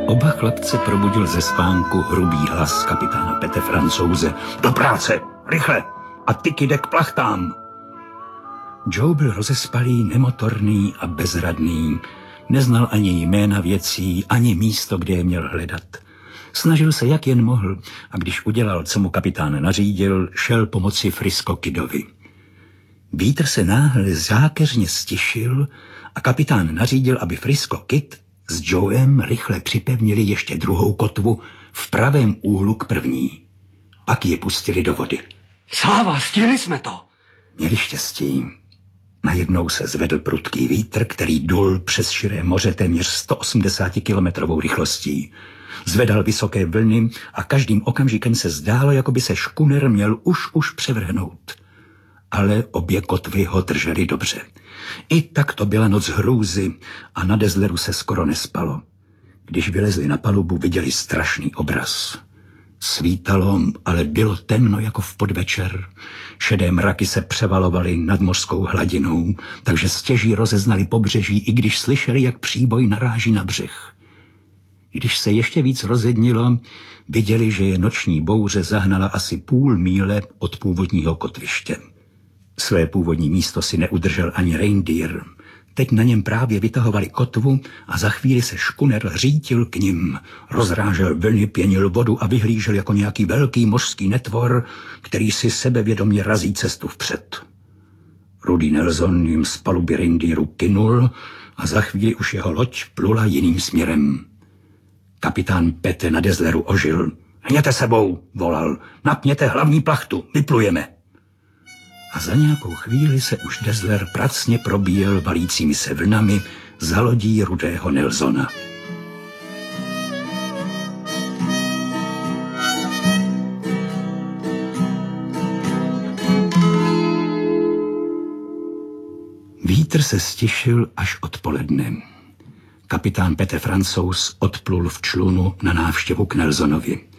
Oba chlapce probudil ze spánku hrubý hlas kapitána Pete Francouze. Do práce, rychle, a tyky jde k plachtám. Joe byl rozespalý, nemotorný a bezradný. Neznal ani jména věcí, ani místo, kde je měl hledat. Snažil se, jak jen mohl, a když udělal, co mu kapitán nařídil, šel pomoci Frisco Kidovi. Vítr se náhle zákeřně stišil a kapitán nařídil, aby Frisco Kid s Joem rychle připevnili ještě druhou kotvu v pravém úhlu k první. Pak je pustili do vody. Sláva, stihli jsme to. Měli štěstí. Najednou se zvedl prudký vítr, který dul přes širé moře téměř 180 kilometrovou rychlostí. Zvedal vysoké vlny a každým okamžikem se zdálo, jako by se škuner měl už převrhnout. Ale obě kotvy ho držely dobře. I tak to byla noc hrůzy a na Dazzleru se skoro nespalo. Když vylezli na palubu, viděli strašný obraz. Svítalo, ale bylo temno jako v podvečer. Šedé mraky se převalovaly nad mořskou hladinou, takže stěží rozeznali pobřeží, i když slyšeli, jak příboj naráží na břeh. Když se ještě víc rozednilo, viděli, že je noční bouře zahnala asi půl míle od původního kotviště. Své původní místo si neudržel ani Reindeer. Teď na něm právě vytahovali kotvu a za chvíli se škuner řítil k nim. Rozrážel vlny, pěnil vodu a vyhlížel jako nějaký velký mořský netvor, který si sebevědomě razí cestu vpřed. Rudý Nelson jim z paluby Reindeeru kynul a za chvíli už jeho loď plula jiným směrem. Kapitán Pete na Dazzleru ožil. Hněte sebou, volal, napněte hlavní plachtu, vyplujeme. A za nějakou chvíli se už Dazzler pracně probíjel valícími se vlnami za lodí rudého Nelsona. Vítr se stišil až odpoledne. Kapitán Pete Francouz odplul v člunu na návštěvu k Nelsonovi.